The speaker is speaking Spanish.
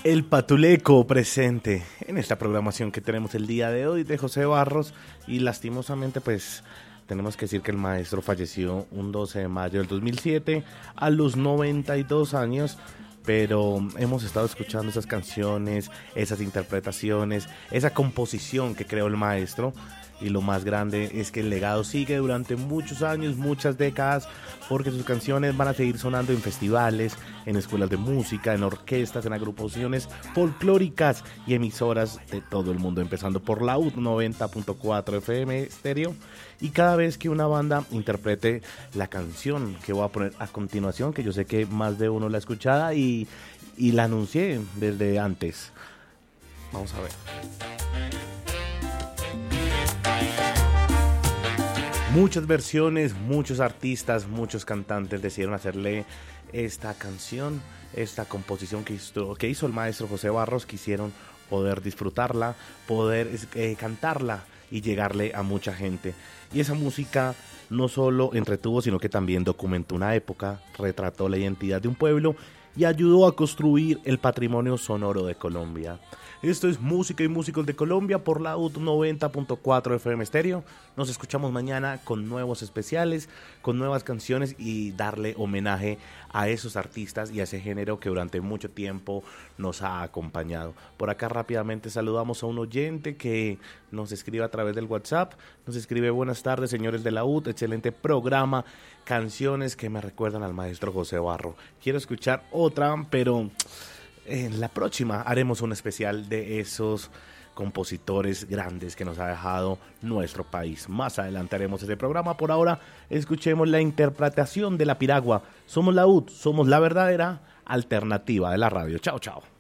El Patuleco presente en esta programación que tenemos el día de hoy de José Barros, y lastimosamente pues tenemos que decir que el maestro falleció un 12 de mayo del 2007 a los 92 años, pero hemos estado escuchando esas canciones, esas interpretaciones, esa composición que creó el maestro. Y lo más grande es que el legado sigue durante muchos años, muchas décadas, porque sus canciones van a seguir sonando en festivales, en escuelas de música, en orquestas, en agrupaciones folclóricas y emisoras de todo el mundo, empezando por la UT 90.4 FM estéreo. Y cada vez que una banda interprete la canción que voy a poner a continuación, que yo sé que más de uno la ha escuchado y la anuncié desde antes. Vamos a ver. Muchas versiones, muchos artistas, muchos cantantes decidieron hacerle esta canción, esta composición que hizo el maestro José Barros. Quisieron poder disfrutarla, poder cantarla y llegarle a mucha gente. Y esa música no solo entretuvo, sino que también documentó una época, retrató la identidad de un pueblo y ayudó a construir el patrimonio sonoro de Colombia. Esto es Música y Músicos de Colombia por la UT 90.4 FM estéreo. Nos escuchamos mañana con nuevos especiales, con nuevas canciones y darle homenaje a esos artistas y a ese género que durante mucho tiempo nos ha acompañado. Por acá rápidamente saludamos a un oyente que nos escribe a través del WhatsApp. Nos escribe: buenas tardes, señores de la UT, excelente programa, canciones que me recuerdan al maestro José Barro. Quiero escuchar otra, pero en la próxima haremos un especial de esos compositores grandes que nos ha dejado nuestro país. Más adelante haremos ese programa. Por ahora, escuchemos la interpretación de La Piragua. Somos la UT, somos la verdadera alternativa de la radio. Chao, chao.